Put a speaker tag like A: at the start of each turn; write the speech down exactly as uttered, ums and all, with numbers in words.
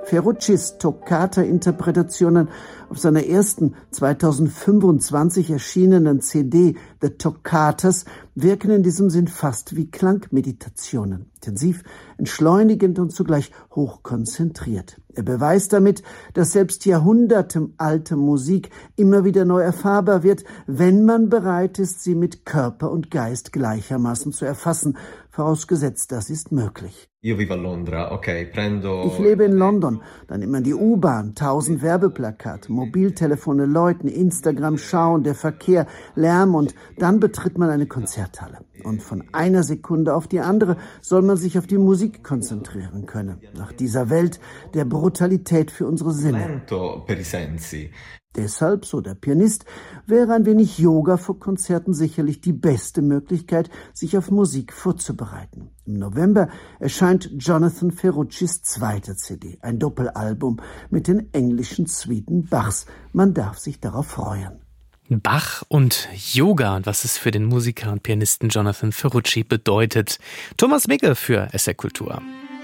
A: Ferruccis Toccata-Interpretationen auf seiner ersten zweitausendfünfundzwanzig erschienenen C D The Toccatas wirken in diesem Sinn fast wie Klangmeditationen, intensiv, entschleunigend und zugleich hochkonzentriert. Er beweist damit, dass selbst jahrhundertealte Musik immer wieder neu erfahrbar wird, wenn man bereit ist, sie mit Körper und Geist gleichermaßen zu erfassen, vorausgesetzt, das ist möglich.
B: Io vivo a Londra, okay, prendo...
A: Ich lebe in London, dann immer die U-Bahn, tausend Werbeplakate, Mobiltelefone läuten, Instagram schauen, der Verkehr, Lärm und dann betritt man eine Konzerthalle. Und von einer Sekunde auf die andere soll man sich auf die Musik konzentrieren können. Nach dieser Welt der Brutalität für unsere Sinne.
B: Lento per i sensi.
A: Deshalb, so der Pianist, wäre ein wenig Yoga vor Konzerten sicherlich die beste Möglichkeit, sich auf Musik vorzubereiten. Im November erscheint Jonathan Ferruccis zweite C D, ein Doppelalbum mit den englischen Suiten Bachs. Man darf sich darauf freuen.
C: Bach und Yoga und was es für den Musiker und Pianisten Jonathan Ferrucci bedeutet. Thomas Migge für S R Kultur.